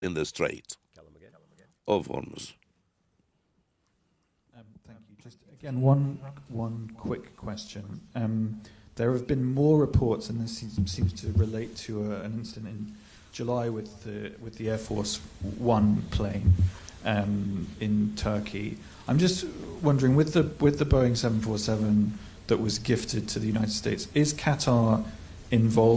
in the Strait of Hormuz. Thank you. Just again, one quick question. There have been more reports, and this seems to relate to an incident in July with the Air Force One plane in Turkey. I'm just wondering, with the Boeing 747 that was gifted to the United States, is Qatar involved